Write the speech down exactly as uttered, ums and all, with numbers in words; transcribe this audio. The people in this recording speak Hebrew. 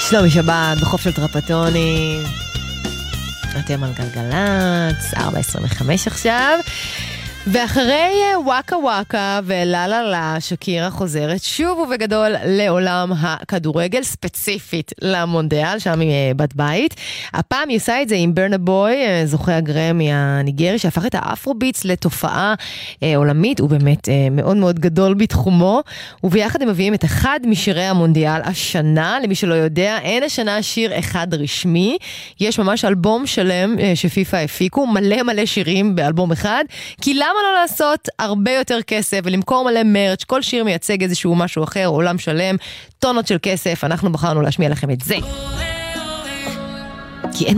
שלומי שבת בחוף של טרפטוני, אתם על גלגלץ, ארבע עשרים וחמש עכשיו, ואחרי וואקה וואקה וללה לה, שקירה חוזרת שוב ובגדול לעולם הכדורגל, ספציפית למונדיאל, שם היא בת בית. הפעם היא עושה את זה עם ברנה בוי, זוכה הגרמי הניגרי, שהפך את האפרוביטס לתופעה עולמית, הוא באמת מאוד מאוד גדול בתחומו, וביחד הם מביאים את אחד משירי המונדיאל השנה. למי שלא יודע, אין השנה שיר אחד רשמי, יש ממש אלבום שלם שפיפה הפיקו, מלא מלא שירים באלבום אחד, כי למה לא לעשות הרבה יותר כסף ולמכור מלא מרץ', כל שיר מייצג איזשהו משהו אחר, עולם שלם, טונות של כסף. אנחנו בחרנו להשמיע לכם את זה, כי אין